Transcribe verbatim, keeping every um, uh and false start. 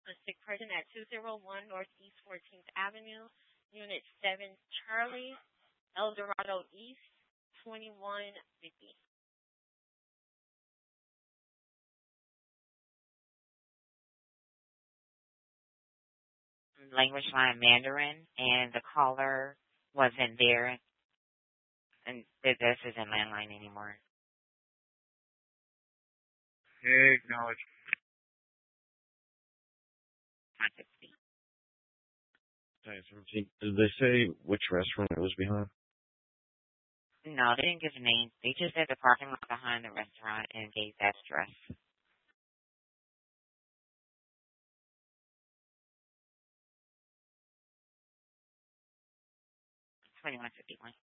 A sick person at two oh one Northeast fourteenth Avenue, Unit seven, Charlie, El Dorado East, twenty-one fifty. Language line Mandarin, and the caller wasn't there, and th- this isn't landline anymore. Acknowledge. seventeen. Did they say which restaurant it was behind? No, they didn't give a name. They just said the parking lot behind the restaurant and gave that address. twenty-one fifty-one.